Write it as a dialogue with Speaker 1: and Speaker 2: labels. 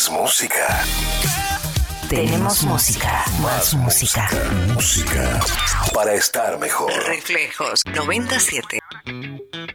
Speaker 1: ¿Quieres música?
Speaker 2: Tenemos música, más música.
Speaker 1: Música para estar mejor.
Speaker 2: Reflejos 97.